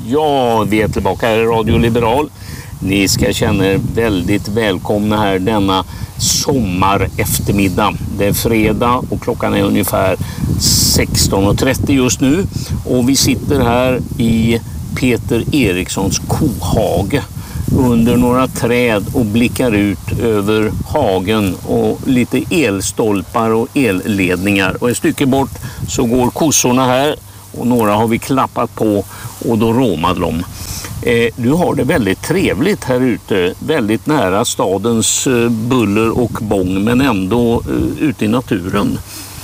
Ja, vi är tillbaka här i Radio Liberal. Ni ska känna er väldigt välkomna här denna sommar eftermiddag. Det är fredag och klockan är ungefär 16.30 just nu. Och vi sitter här i Peter Erikssons kohage under några träd och blickar ut över hagen och lite elstolpar och elledningar. Och ett stycke bort så går kossorna här och några har vi klappat på och då råmar de. Du har det väldigt trevligt här ute, väldigt nära stadens buller och bång men ändå ute i naturen.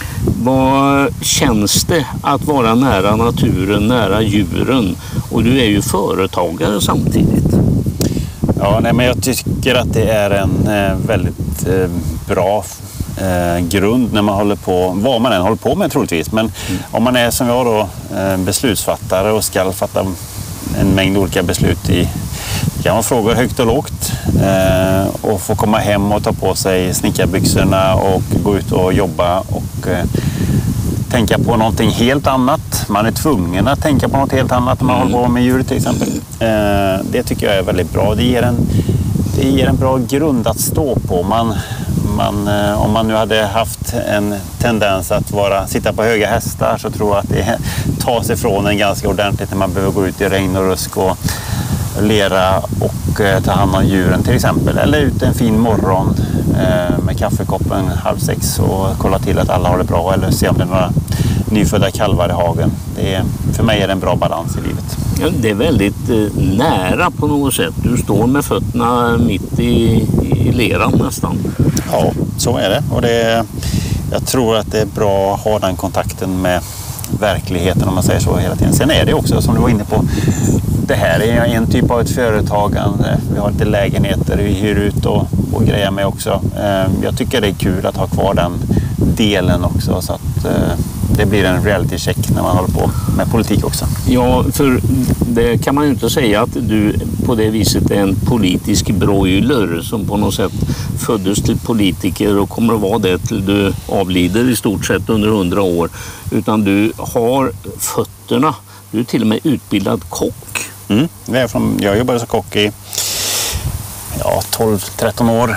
Vad känns det att vara nära naturen, nära djuren? Och du är ju företagare samtidigt. Ja, men jag tycker att det är en väldigt bra grund när man håller på, vad man än håller på med troligtvis. Men om man är som jag då beslutsfattare och ska fatta en mängd olika beslut i, det kan vara frågor högt och lågt, och få komma hem och ta på sig snickarbyxorna och gå ut och jobba och tänka på någonting helt annat. Man är tvungen att tänka på något helt annat när man håller på med djur till exempel. Det tycker jag är väldigt bra. Det ger en bra grund att stå på. Om man nu hade haft en tendens att sitta på höga hästar så tror jag att det tar sig från en ganska ordentligt när man behöver gå ut i regn och rusk och lera och ta hand om djuren till exempel. Eller ut en fin morgon med kaffekoppen 5:30 och kolla till att alla har det bra eller se om det är några nyfödda kalvar i hagen. För mig är det en bra balans i livet. Ja, det är väldigt nära på något sätt. Du står med fötterna mitt i leran nästan. Ja, så är det. Och jag tror att det är bra att ha den kontakten med verkligheten om man säger så hela tiden. Sen är det också som du var inne på, det här är en typ av ett företagande. Vi har lite lägenheter vi hyr ut och grejer med också. Jag tycker det är kul att ha kvar den delen också så att det blir en reality check när man håller på med politik också. Ja, för det kan man ju inte säga att du på det viset är en politisk broiler som på något sätt föddes till politiker och kommer att vara det till du avlider i stort sett under 100 år. Utan du har fötterna. Du är till och med utbildad kock. Jag jobbade som kock i 12-13 år.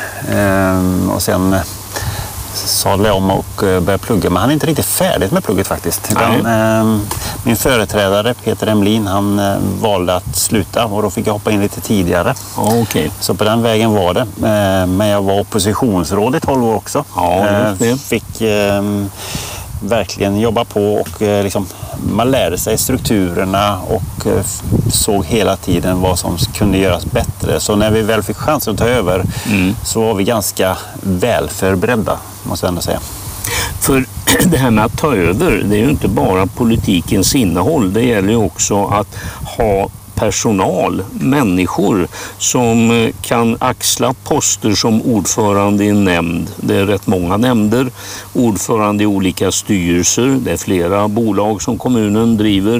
Och sen sadlade jag om och började plugga. Men han är inte riktigt färdig med plugget faktiskt. Min företrädare Peter Emlin, han valde att sluta och då fick jag hoppa in lite tidigare. Okay. Så på den vägen var det. Men jag var oppositionsråd i 12 år också. Fick verkligen jobba på och man lärde sig strukturerna och såg hela tiden vad som kunde göras bättre. Så när vi väl fick chansen att ta över så var vi ganska väl förberedda, måste jag ändå säga. För det här med att ta över, det är ju inte bara politikens innehåll. Det gäller ju också att ha personal, människor som kan axla poster som ordförande i en nämnd. Det är rätt många nämnder, ordförande i olika styrelser, det är flera bolag som kommunen driver.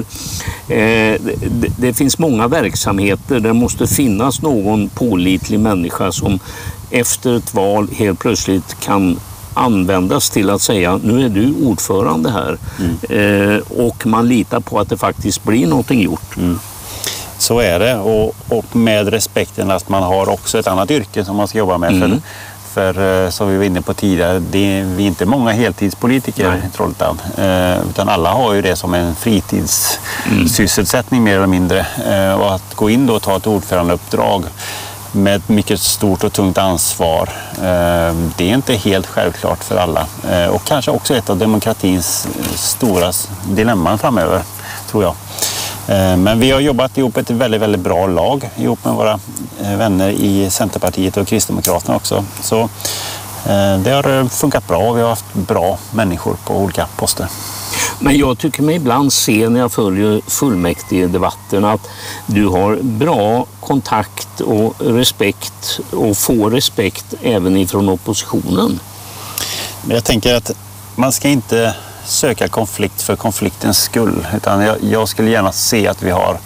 Det finns många verksamheter där det måste finnas någon pålitlig människa som efter ett val helt plötsligt kan användas till att säga nu är du ordförande här och man litar på att det faktiskt blir någonting gjort. Så är det och med respekten att man har också ett annat yrke som man ska jobba med. För som vi var inne på tidigare, vi är inte många heltidspolitiker i Trollhättan. Utan alla har ju det som en fritidssysselsättning mer eller mindre. Och att gå in då och ta ett ordförandeuppdrag med ett mycket stort och tungt ansvar. Det är inte helt självklart för alla. Och kanske också ett av demokratins stora dilemman framöver, tror jag. Men vi har jobbat ihop ett väldigt, väldigt bra lag ihop med våra vänner i Centerpartiet och Kristdemokraterna också. Så det har funkat bra och vi har haft bra människor på olika poster. Men jag tycker mig ibland se när jag följer fullmäktigedebatten att du har bra kontakt och respekt och får respekt även ifrån oppositionen. Men jag tänker att man ska inte söka konflikt för konfliktens skull, utan jag skulle gärna se att vi har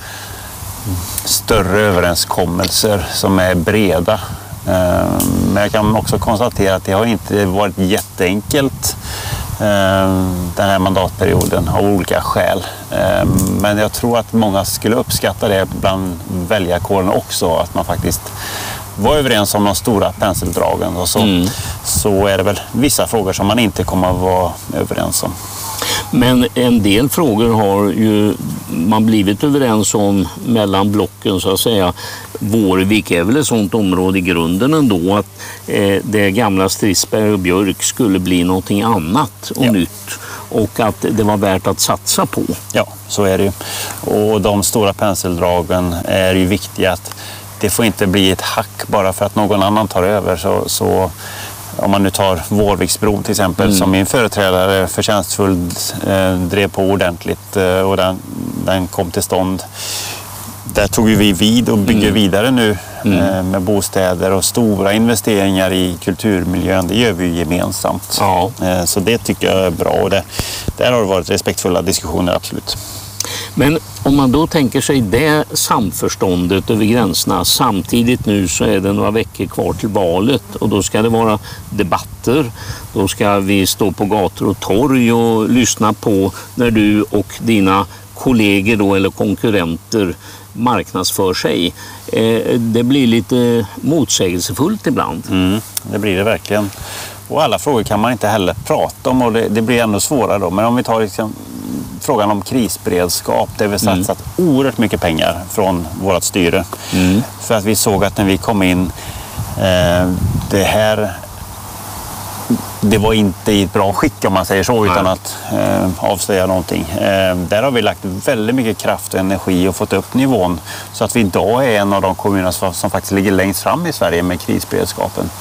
större överenskommelser som är breda. Men jag kan också konstatera att det har inte varit jätteenkelt den här mandatperioden av olika skäl. Men jag tror att många skulle uppskatta det bland väljarkåren också, att man faktiskt var överens om de stora penseldragen. Och så är det väl vissa frågor som man inte kommer att vara överens om. Men en del frågor har ju man blivit överens om mellan blocken, så att säga. Vårvik är väl ett sådant område i grunden ändå, att det gamla Stridsberg och Björk skulle bli någonting annat och nytt, och att det var värt att satsa på. Ja, så är det ju. Och de stora penseldragen är ju viktiga. Att det får inte bli ett hack bara för att någon annan tar över. Så om man nu tar Vårviksbron till exempel, som min företrädare förtjänstfullt drev på ordentligt, och den kom till stånd. Där tog vi vid och bygger vidare nu med bostäder och stora investeringar i kulturmiljön. Det gör vi gemensamt. Ja. Så det tycker jag är bra, och där har det varit respektfulla diskussioner, absolut. Men om man då tänker sig det samförståndet över gränserna, samtidigt nu så är det några veckor kvar till valet, och då ska det vara debatter, då ska vi stå på gator och torg och lyssna på när du och dina kollegor då, eller konkurrenter, marknadsför sig. Det blir lite motsägelsefullt ibland. Det blir det verkligen. Och alla frågor kan man inte heller prata om, och det blir ändå svårare då. Men om vi tar frågan om krisberedskap, där vi satsat oerhört mycket pengar från vårt styre. För att vi såg att när vi kom in, det var inte i ett bra skick, om man säger så, utan att avslöja någonting. Där har vi lagt väldigt mycket kraft och energi och fått upp nivån, så att vi idag är en av de kommuner som faktiskt ligger längst fram i Sverige med krisberedskapen.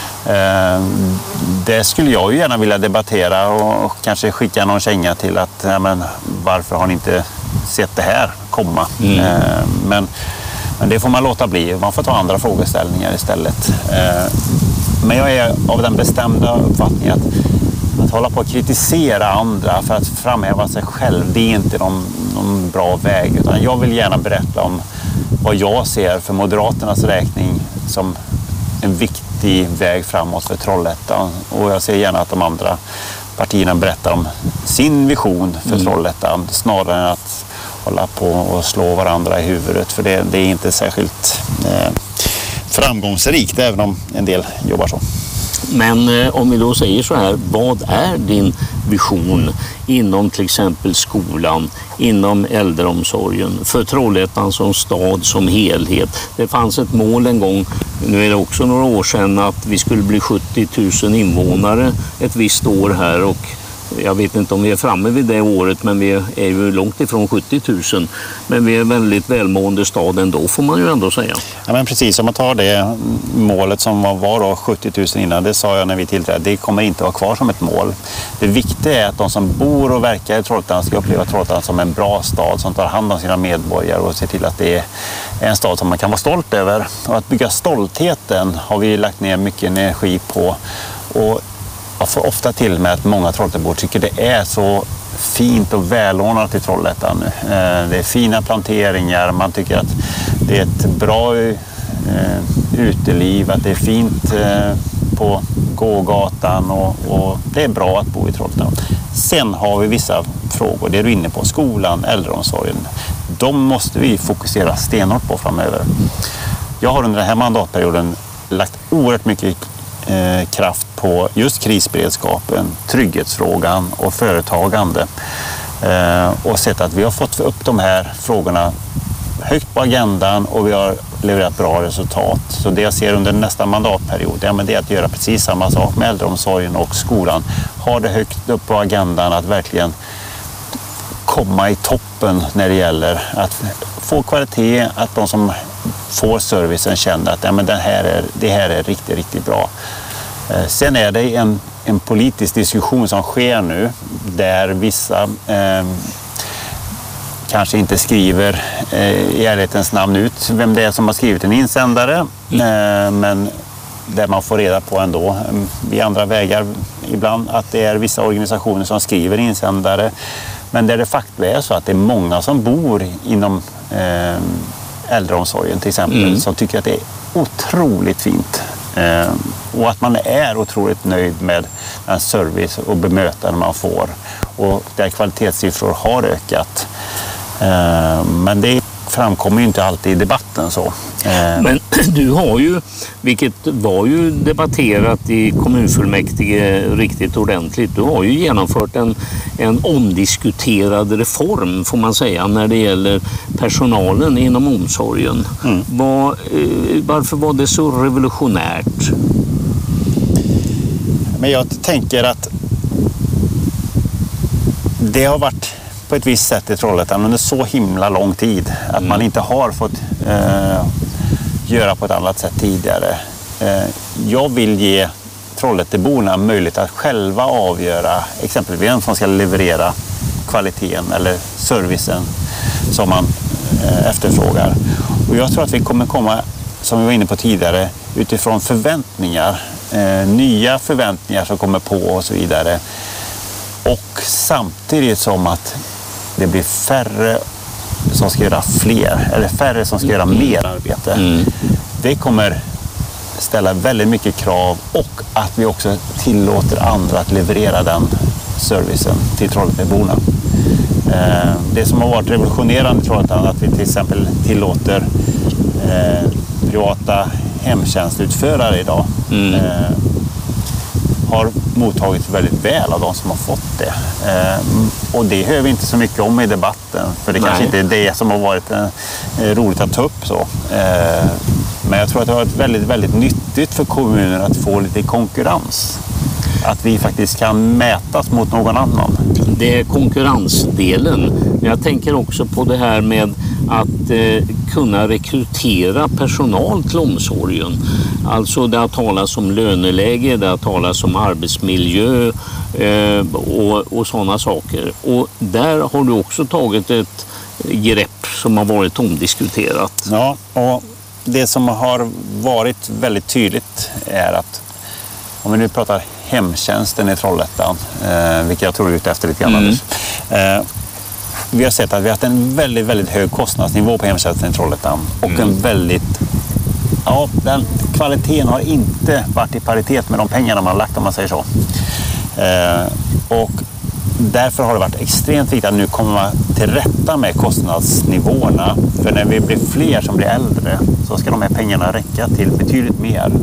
Det skulle jag ju gärna vilja debattera och kanske skicka någon känga till, att varför har ni inte sett det här komma? Men det får man låta bli. Man får ta andra frågeställningar istället. Men jag är av den bestämda uppfattningen att hålla på att kritisera andra för att framhäva sig själv, det är inte någon bra väg. Utan jag vill gärna berätta om vad jag ser för Moderaternas räkning som en viktig väg framåt för Trollhättan. Och jag ser gärna att de andra partierna berättar om sin vision för Trollhättan, snarare än att hålla på och slå varandra i huvudet. För det är inte särskilt framgångsrikt, även om en del jobbar så. Men om vi då säger så här, vad är din vision inom till exempel skolan, inom äldreomsorgen, för Trollhättan som stad som helhet? Det fanns ett mål en gång, nu är det också några år sedan, att vi skulle bli 70 000 invånare ett visst år här, och jag vet inte om vi är framme vid det året, men vi är ju långt ifrån 70 000. Men vi är en väldigt välmående stad ändå, får man ju ändå säga. Ja, men precis, om man tar det målet som var då 70 000 innan, det sa jag när vi tillträdde, det kommer inte att vara kvar som ett mål. Det viktiga är att de som bor och verkar i Trollhättan ska uppleva Trollhättan som en bra stad som tar hand om sina medborgare och ser till att det är en stad som man kan vara stolt över. Och att bygga stoltheten har vi lagt ner mycket energi på. Och jag får ofta till med att många Trollhättabor tycker det är så fint och välordnat i Trollhättan nu. Det är fina planteringar, man tycker att det är ett bra uteliv, att det är fint på gågatan och det är bra att bo i Trollhättan. Sen har vi vissa frågor, det är du inne på, skolan, äldreomsorgen. De måste vi fokusera stenhårt på framöver. Jag har under den här mandatperioden lagt oerhört mycket kraft på just krisberedskapen, trygghetsfrågan och företagande, och sett att vi har fått upp de här frågorna högt på agendan och vi har levererat bra resultat. Så det jag ser under nästa mandatperiod, det är att göra precis samma sak med äldreomsorgen och skolan. Ha det högt upp på agendan, att verkligen komma i toppen när det gäller att få kvalitet, att de som får servicen känner att det här är riktigt, riktigt bra. Sen är det en politisk diskussion som sker nu, där vissa kanske inte skriver i ärlighetens namn ut vem det är som har skrivit en insändare, men där man får reda på ändå vid andra vägar ibland att det är vissa organisationer som skriver insändare, men där det faktiskt är så att det är många som bor inom äldreomsorgen till exempel som tycker att det är otroligt fint Och att man är otroligt nöjd med den service och bemötande man får. Och där kvalitetssiffror har ökat. Men det framkommer ju inte alltid i debatten så. Men du har ju, vilket var ju debatterat i kommunfullmäktige riktigt ordentligt, du har ju genomfört en omdiskuterad reform får man säga när det gäller personalen inom omsorgen. Varför var det så revolutionärt? Men jag tänker att det har varit på ett visst sätt i Trollhättan under så himla lång tid att man inte har fått göra på ett annat sätt tidigare. Jag vill ge Trollhätteborna möjlighet att själva avgöra exempelvis vem som ska leverera kvaliteten eller servicen som man efterfrågar. Och jag tror att vi kommer komma, som vi var inne på tidigare, utifrån förväntningar, nya förväntningar som kommer på och så vidare. Och samtidigt som att det blir färre som ska göra färre som ska göra mer arbete. Det kommer ställa väldigt mycket krav och att vi också tillåter andra att leverera den servicen till Trollhätteborna. Det som har varit revolutionerande i Trollhättan är att vi till exempel tillåter privata hemtjänstutförare idag. Har mottagits väldigt väl av de som har fått det. Och det hör vi inte så mycket om i debatten. För det kanske inte är det som har varit roligt att ta upp så. Men jag tror att det har varit väldigt, väldigt nyttigt för kommunen att få lite konkurrens. Att vi faktiskt kan mätas mot någon annan. Det är konkurrensdelen. Men jag tänker också på det här med att kunna rekrytera personal till omsorgen. Alltså det har talats om löneläge, det har talats om arbetsmiljö och sådana saker. Och där har du också tagit ett grepp som har varit omdiskuterat. Ja, och det som har varit väldigt tydligt är att om vi nu pratar hemtjänsten i Trollhättan, vilket jag tror är ute efter lite grann Anders. Vi har sett att vi har haft en väldigt, väldigt hög kostnadsnivå på hemtjänsten i Trollhättan. Och en väldigt, den kvaliteten har inte varit i paritet med de pengarna man har lagt om man säger så. Och därför har det varit extremt viktigt att nu komma till rätta med kostnadsnivåerna. För när vi blir fler som blir äldre så ska de här pengarna räcka till betydligt mer.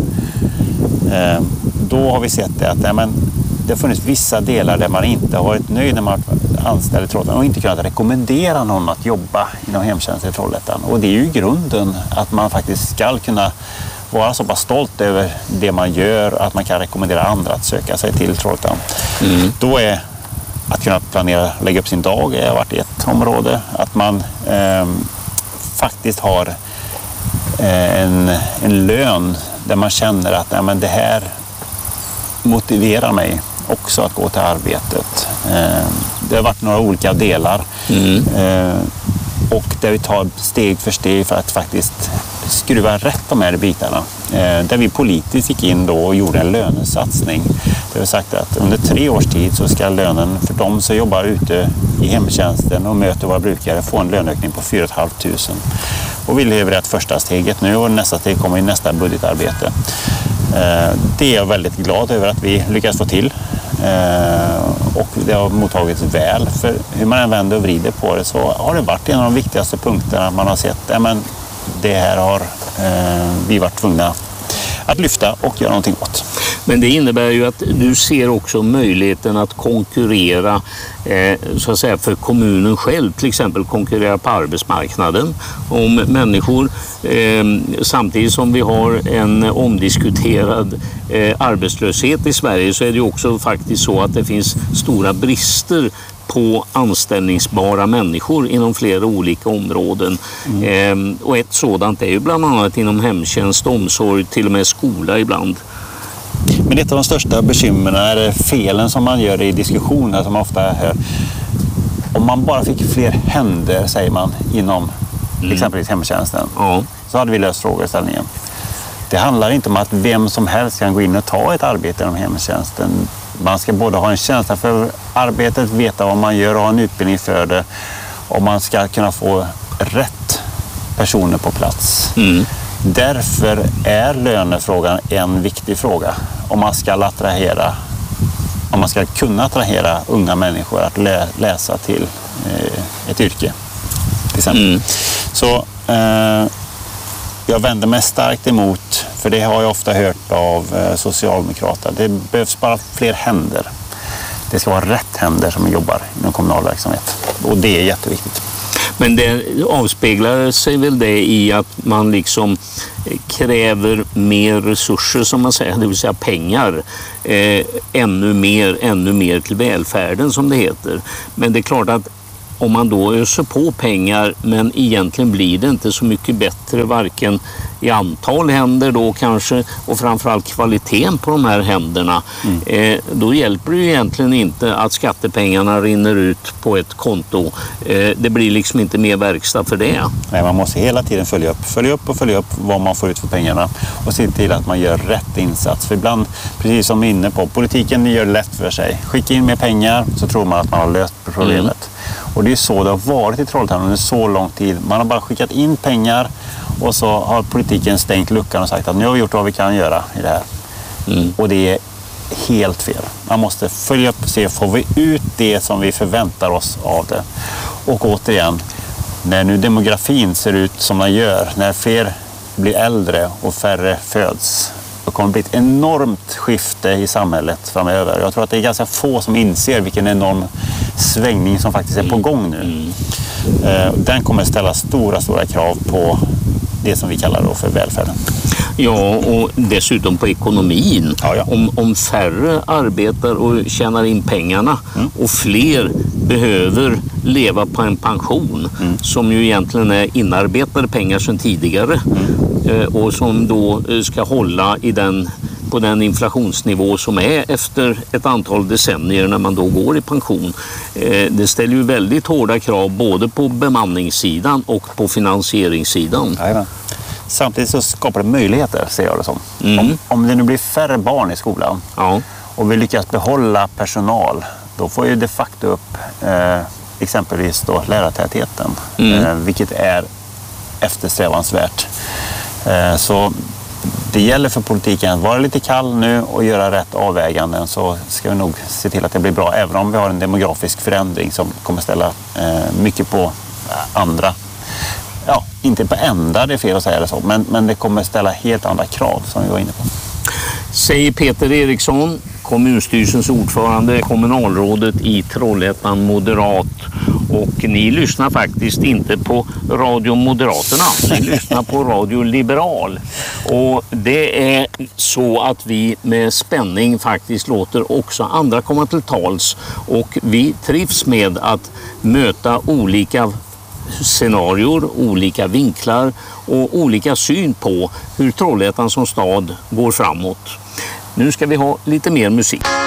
Då har vi sett det att det har funnits vissa delar där man inte har varit nöjd när man anställd i Trollhättan och inte kunnat rekommendera någon att jobba inom hemtjänsten i Trollhättan. Och det är ju grunden att man faktiskt ska kunna vara så pass stolt över det man gör att man kan rekommendera andra att söka sig till Trollhättan. Då är att kunna planera, lägga upp sin dag har varit ett område. Att man faktiskt har en lön där man känner att det här motiverar mig också att gå till arbetet. Det har varit några olika delar och där vi tar steg för steg för att faktiskt skruva rätt de här bitarna. Där vi politiskt gick in då och gjorde en lönesatsning. Det har sagt att under 3 års tid så ska lönen för de som jobbar ute i hemtjänsten och möter våra brukare få en löneökning på 4 500. Och vi levererar ett första steget nu och nästa steg kommer i nästa budgetarbete. Det är jag väldigt glad över att vi lyckas få till. Och det har mottagits väl. För hur man än vänder och vrider på det så har det varit en av de viktigaste punkterna man har sett. Det här har vi varit tvungna att lyfta och göra någonting åt. Men det innebär ju att du ser också möjligheten att konkurrera så att säga för kommunen själv, till exempel konkurrera på arbetsmarknaden om människor. Samtidigt som vi har en omdiskuterad arbetslöshet i Sverige så är det ju också faktiskt så att det finns stora brister på anställningsbara människor inom flera olika områden. Och ett sådant är ju bland annat inom hemtjänst, omsorg, till och med skola ibland. Men ett av de största bekymren är felen som man gör i diskussioner som man ofta hör. Om man bara fick fler händer, säger man, inom exempelvis hemtjänsten, så hade vi löst frågeställningen. Det handlar inte om att vem som helst kan gå in och ta ett arbete inom hemtjänsten. Man ska både ha en känsla för arbetet, veta vad man gör och ha en utbildning för det. Och man ska kunna få rätt personer på plats. Därför är lönefrågan en viktig fråga om man ska kunna attrahera unga människor att läsa till ett yrke till exempel. Så jag vänder mig starkt emot, för det har jag ofta hört av socialdemokrater. Det behövs bara fler händer. Det ska vara rätt händer som jobbar inom kommunal verksamhet. Och det är jätteviktigt. Men det avspeglar sig väl det i att man liksom kräver mer resurser, som man säger, det vill säga pengar, ännu mer till välfärden som det heter. Men det är klart att om man då öser på pengar men egentligen blir det inte så mycket bättre, varken i antal händer då kanske och framförallt kvaliteten på de här händerna, då hjälper det ju egentligen inte att skattepengarna rinner ut på ett konto. Det blir liksom inte mer verkstad för det. Nej, man måste hela tiden följa upp vad man får ut för pengarna och se till att man gör rätt insats. För ibland, precis som inne på, politiken gör det lätt för sig. Skicka in mer pengar så tror man att man har löst problemet. Och det är så det har varit i Trollhättan under så lång tid. Man har bara skickat in pengar och så har politiken stängt luckan och sagt att nu har vi gjort vad vi kan göra i det här. Och det är helt fel. Man måste följa upp och se, får vi ut det som vi förväntar oss av det? Och återigen, när nu demografin ser ut som den gör, när fler blir äldre och färre föds, då kommer det bli ett enormt skifte i samhället framöver. Jag tror att det är ganska få som inser vilken enorm svängning som faktiskt är på gång nu. Den kommer ställa stora krav på det som vi kallar då för välfärden. Ja, och dessutom på ekonomin. Ja. Om färre arbetar och tjänar in pengarna och fler behöver leva på en pension som ju egentligen är inarbetade pengar sedan tidigare och som då ska hålla på den inflationsnivå som är efter ett antal decennier när man då går i pension. Det ställer ju väldigt hårda krav både på bemanningssidan och på finansieringssidan. Jajamän. Samtidigt så skapar det möjligheter, ser jag det som. Om det nu blir färre barn i skolan och vi lyckas behålla personal, då får ju de facto upp exempelvis då lärartätheten, vilket är eftersträvansvärt. Så det gäller för politiken att vara lite kall nu och göra rätt avväganden, så ska vi nog se till att det blir bra, även om vi har en demografisk förändring som kommer ställa mycket på andra. Ja, inte på ända, det är fel att säga det så, men det kommer ställa helt andra krav som vi var inne på. Säger Peter Eriksson, kommunstyrelsens ordförande, kommunalrådet i Trollhättan Moderat. Och ni lyssnar faktiskt inte på Radio Moderaterna, ni lyssnar på Radio Liberal. Och det är så att vi med spänning faktiskt låter också andra komma till tals. Och vi trivs med att möta olika scenarior, olika vinklar och olika syn på hur Trollhättan som stad går framåt. Nu ska vi ha lite mer musik.